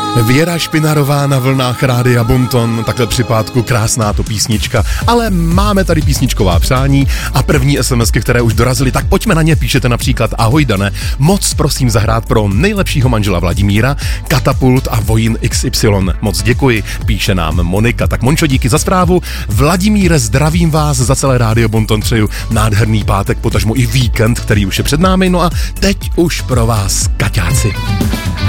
Věra Špinarová na vlnách Rádia Bonton, takhle při pátku, krásná to písnička, ale máme tady písničková přání a první SMSky, které už dorazily, tak pojďme na ně, píšete například: ahoj Dane, moc prosím zahrát pro nejlepšího manžela Vladimíra, Katapult a Vojín XY, moc děkuji, píše nám Monika. Tak Mončo, díky za zprávu. Vladimíre, zdravím vás, za celé Rádio Bonton přeju nádherný pátek, potažmo i víkend, který už je před námi, no a teď už pro vás Kaťáci.